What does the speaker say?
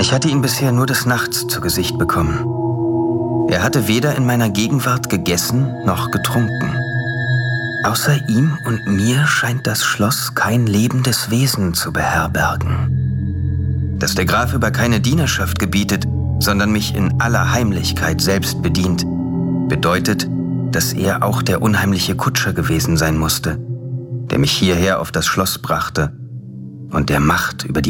Ich hatte ihn bisher nur des Nachts zu Gesicht bekommen. Er hatte weder in meiner Gegenwart gegessen noch getrunken. Außer ihm und mir scheint das Schloss kein lebendes Wesen zu beherbergen. Dass der Graf über keine Dienerschaft gebietet, sondern mich in aller Heimlichkeit selbst bedient, bedeutet, dass er auch der unheimliche Kutscher gewesen sein musste, der mich hierher auf das Schloss brachte und der Macht über die